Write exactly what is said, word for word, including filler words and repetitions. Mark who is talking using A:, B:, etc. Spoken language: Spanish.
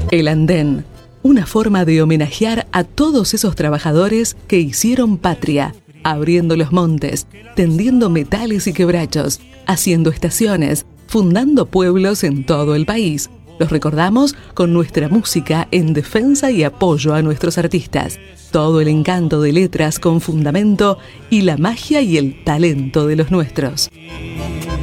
A: El andén, una forma de homenajear a todos esos trabajadores que hicieron patria, abriendo los montes, tendiendo metales y quebrachos, haciendo estaciones, fundando pueblos en todo el país. Los recordamos con nuestra música en defensa y apoyo a nuestros artistas. Todo el encanto de letras con fundamento y la magia y el talento de los nuestros.